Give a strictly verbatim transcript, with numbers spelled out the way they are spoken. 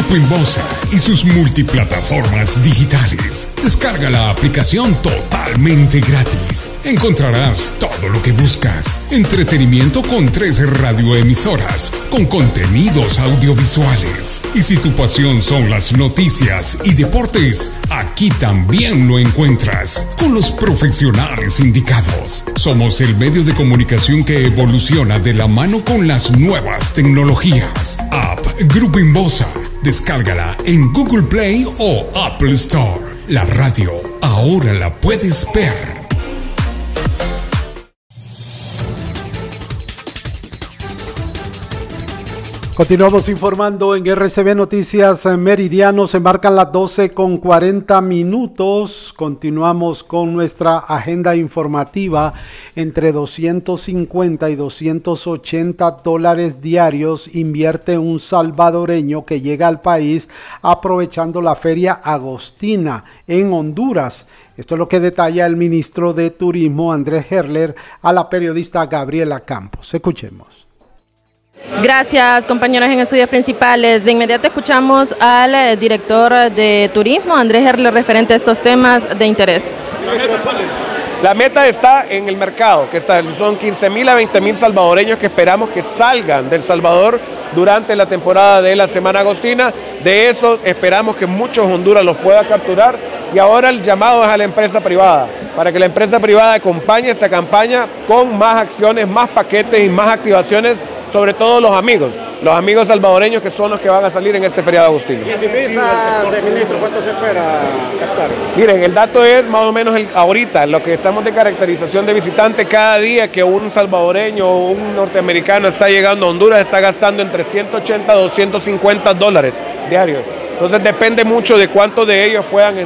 Grupo Inbosa y sus multiplataformas digitales. Descarga la aplicación totalmente gratis. Encontrarás todo lo que buscas. Entretenimiento con tres radioemisoras, con contenidos audiovisuales. Y si tu pasión son las noticias y deportes, aquí también lo encuentras, con los profesionales indicados. Somos el medio de comunicación que evoluciona de la mano con las nuevas tecnologías. App Grupo Inbosa. Descárgala en Google Play o Apple Store. La radio ahora la puedes ver. Continuamos informando en R C B Noticias Meridiano. Se marcan las doce con cuarenta minutos. Continuamos con nuestra agenda informativa. Entre doscientos cincuenta y doscientos ochenta dólares diarios invierte un salvadoreño que llega al país aprovechando la Feria Agostina en Honduras. Esto es lo que detalla el ministro de Turismo, Andrés Herler, a la periodista Gabriela Campos. Escuchemos. Gracias, compañeros en estudios principales. De inmediato escuchamos al eh, director de Turismo, Andrés Herler, referente a estos temas de interés. La meta está en el mercado, que está, son quince mil a veinte mil salvadoreños que esperamos que salgan del Salvador durante la temporada de la Semana Agostina. De esos esperamos que muchos Honduras los pueda capturar, y ahora el llamado es a la empresa privada, para que la empresa privada acompañe esta campaña con más acciones, más paquetes y más activaciones, sobre todo los amigos, los amigos salvadoreños que son los que van a salir en este feriado agostino. ¿Y en divisas, ministro, cuánto se espera captar? Miren, el dato es más o menos el, ahorita, lo que estamos de caracterización de visitante, cada día que un salvadoreño o un norteamericano está llegando a Honduras, está gastando entre ciento ochenta a doscientos cincuenta dólares diarios. Entonces depende mucho de cuántos de ellos puedan